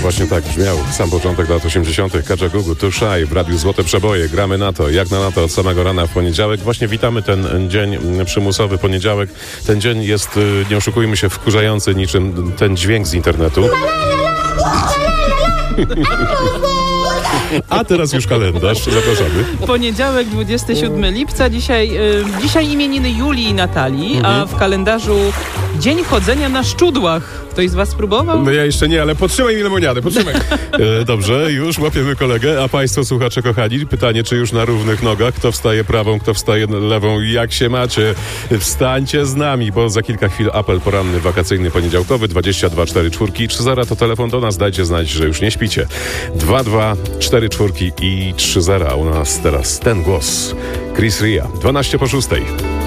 Właśnie tak brzmiał sam początek lat 80. Kaja Gugu, Too Shy w Radiu Złote Przeboje. Gramy na to, jak na to od samego rana w poniedziałek. Właśnie witamy ten dzień, przymusowy poniedziałek. Ten dzień jest, nie oszukujmy się, wkurzający niczym ten dźwięk z internetu. A teraz już kalendarz, zapraszamy. Poniedziałek, 27 lipca. Dzisiaj imieniny Julii i Natalii, a w kalendarzu Dzień chodzenia na szczudłach. Ktoś z was spróbował? No ja jeszcze nie, ale podtrzymaj mi lemoniadę, podtrzymaj. Dobrze, już łapiemy kolegę. A państwo, słuchacze kochani, pytanie, czy już na równych nogach? Kto wstaje prawą, kto wstaje lewą? Jak się macie? Wstańcie z nami, bo za kilka chwil apel poranny, wakacyjny, poniedziałkowy, 22 44 30 to telefon do nas. Dajcie znać, że już nie śpicie. 22 44 i 30. U nas teraz ten głos. Chris Ria, 12 po 6.